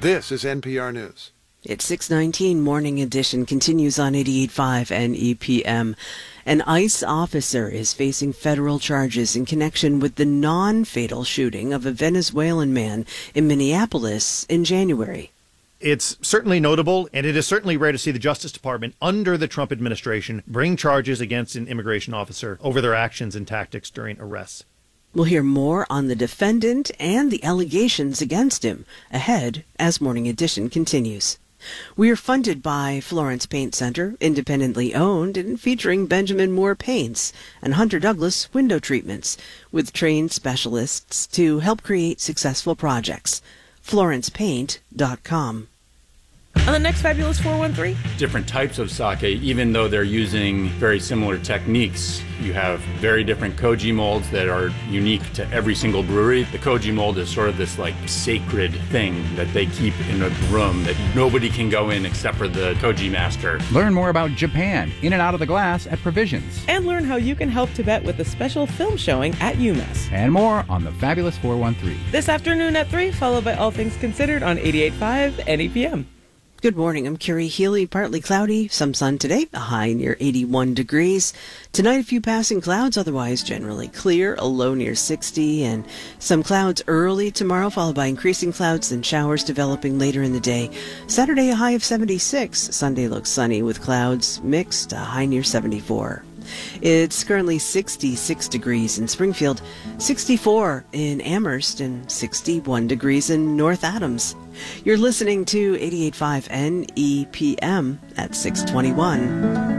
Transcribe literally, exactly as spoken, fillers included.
This is N P R News. It's six nineteen. Morning Edition continues on eighty-eight point five and E P M. An ICE officer is facing federal charges in connection with the non-fatal shooting of a Venezuelan man in Minneapolis in January. It's certainly notable, and it is certainly rare to see the Justice Department under the Trump administration bring charges against an immigration officer over their actions and tactics during arrests. We'll hear more on the defendant and the allegations against him ahead as Morning Edition continues. We are funded by Florence Paint Center, independently owned and featuring Benjamin Moore paints and Hunter Douglas window treatments, with trained specialists to help create successful projects. florence paint dot com. On the next Fabulous four one three, different types of sake, even though they're using very similar techniques. You have very different koji molds that are unique to every single brewery. The koji mold is sort of this like sacred thing that they keep in a room that nobody can go in except for the koji master. Learn more about Japan in and out of the glass at Provisions. and learn how you can help Tibet with a special film showing at UMass. And more on the Fabulous four one three. This afternoon at three, followed by All Things Considered on eighty-eight point five and E P M. Good morning. I'm Carrie Healy. Partly cloudy, some sun today, a high near eighty-one degrees. Tonight, a few passing clouds, otherwise generally clear, a low near sixty, and some clouds early tomorrow, followed by increasing clouds and showers developing later in the day. Saturday, a high of seventy-six. Sunday looks sunny with clouds mixed, a high near seventy-four. It's currently sixty-six degrees in Springfield, sixty-four in Amherst, and sixty-one degrees in North Adams. You're listening to eighty-eight point five N E P M at six twenty-one.